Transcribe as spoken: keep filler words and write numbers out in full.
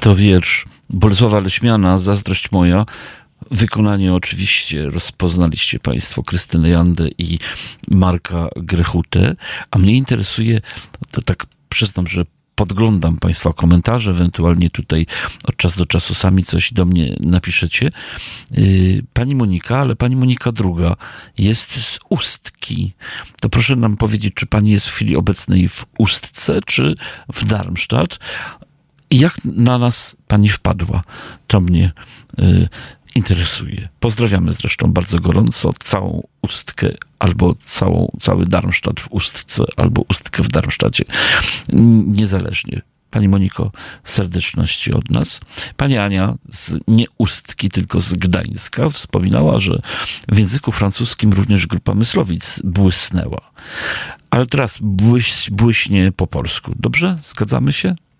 to wiersz Bolesława Leśmiana, Zazdrość moja. Wykonanie oczywiście rozpoznaliście państwo Krystyny Jandę i Marka Grechutę, a mnie interesuje, to tak przyznam, że podglądam państwa komentarze, ewentualnie tutaj od czasu do czasu sami coś do mnie napiszecie. Pani Monika, ale pani Monika druga jest z Ustki. To proszę nam powiedzieć, czy pani jest w chwili obecnej w Ustce, czy w Darmstadt? I jak na nas pani wpadła? To mnie y, interesuje. Pozdrawiamy zresztą bardzo gorąco całą Ustkę, albo całą, cały Darmstadt w Ustce, albo Ustkę w Darmstadcie. Niezależnie. Pani Moniko, serdeczności od nas. Pani Ania z nie Ustki, tylko z Gdańska wspominała, że w języku francuskim również grupa Myslowic błysnęła. Ale teraz błyś, błyśnie po polsku. Dobrze? Zgadzamy się?